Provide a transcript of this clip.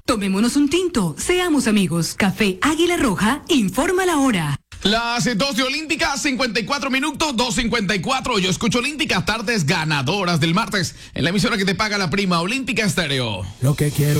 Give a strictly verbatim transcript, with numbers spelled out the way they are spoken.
Tomémonos un tinto, seamos amigos. Café Águila Roja, informa la hora. Las dos de Olímpica, cincuenta y cuatro minutos, dos cincuenta y cuatro. Yo escucho Olímpica, tardes ganadoras del martes, en la emisora que te paga la prima, Olímpica Estéreo. Lo que quiero